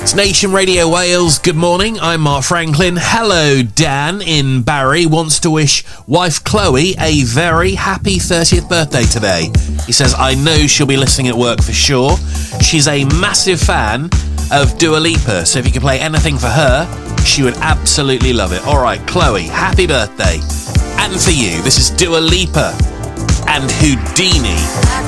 It's Nation Radio Wales. Good morning, I'm Mark Franklin. Hello, Dan in Barry wants to wish wife Chloe a very happy 30th birthday today. He says, I know she'll be listening at work for sure. She's a massive fan of Dua Lipa, so if you could play anything for her, she would absolutely love it. All right, Chloe, happy birthday. And for you, this is Dua Lipa and Houdini.